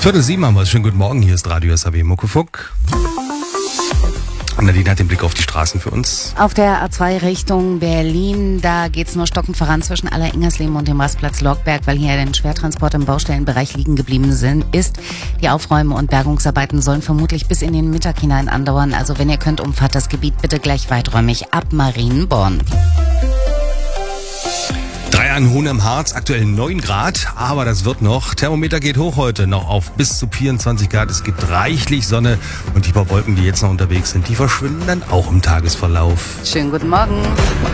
7:15 haben wir es. Schönen guten Morgen, hier ist Radio SAW Muckefuck. Und Nadine hat den Blick auf die Straßen für uns. Auf der A2 Richtung Berlin, da geht's nur stockend voran zwischen Aller-Ingersleben und dem Rastplatz Lockberg, weil hier ein Schwertransport im Baustellenbereich liegen geblieben ist. Die Aufräumen- und Bergungsarbeiten sollen vermutlich bis in den Mittag hinein andauern. Also wenn ihr könnt, umfahrt das Gebiet bitte gleich weiträumig ab Marienborn. 3 an Hohn im Harz, aktuell 9 Grad, aber das wird noch. Thermometer geht hoch heute, noch auf bis zu 24 Grad. Es gibt reichlich Sonne und die paar Wolken, die jetzt noch unterwegs sind, die verschwinden dann auch im Tagesverlauf. Schönen guten Morgen.